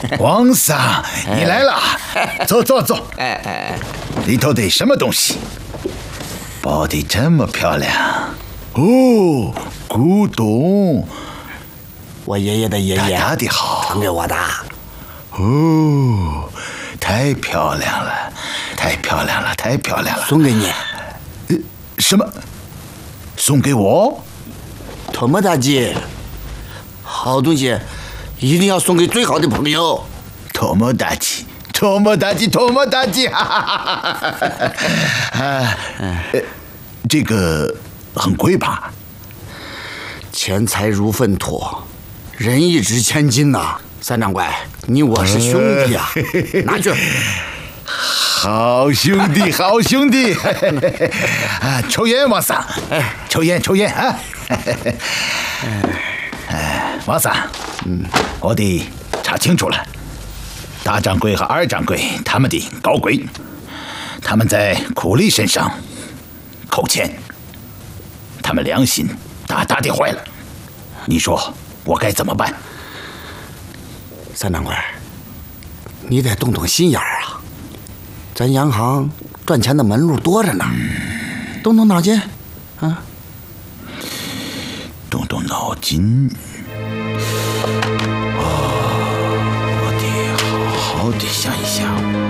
皇上，你来了，坐。里头得什么东西？包得这么漂亮。哦，古董。 我爷爷的爷爷打的好， 传给我的。 哦，太漂亮了，太漂亮了！ 送给你。 什么？送给我？ 托莫大吉，好东西一定要送给最好的朋友。 托莫大吉！这个很贵吧？ 钱财如粪土，人一值千金呐。三掌柜，你我是兄弟啊，拿去。 好兄弟！抽烟，王桑，抽烟啊！王桑，我得查清楚了，大掌柜和二掌柜他们的高贵，他们在苦力身上扣钱，他们良心大大的坏了，你说我该怎么办？ 三掌柜，你得动动心眼儿啊！咱洋行赚钱的门路多着呢，动动脑筋，啊！ 动动脑筋。我得好好的想一想。